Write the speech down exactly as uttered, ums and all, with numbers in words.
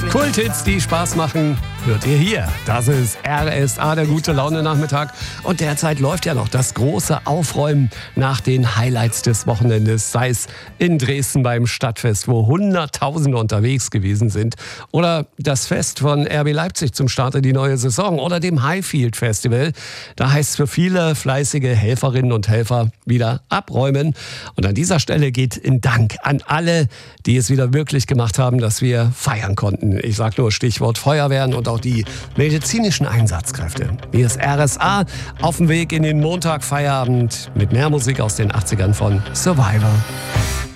Kulthits, die Spaß machen, hört ihr hier. Das ist R S A, der gute Laune-Nachmittag. Und derzeit läuft ja noch das große Aufräumen nach den Highlights des Wochenendes. Sei es in Dresden beim Stadtfest, wo Hunderttausende unterwegs gewesen sind. Oder das Fest von R B Leipzig zum Start in die neue Saison. Oder dem Highfield Festival. Da heißt es für viele fleißige Helferinnen und Helfer wieder abräumen. Und an dieser Stelle geht ein Dank an alle, die es wieder möglich gemacht haben, dass wir feiern konnten. Ich sage nur Stichwort Feuerwehren und auch die medizinischen Einsatzkräfte. Hier ist R S A auf dem Weg in den Montagfeierabend mit mehr Musik aus den achtzigern von Survivor.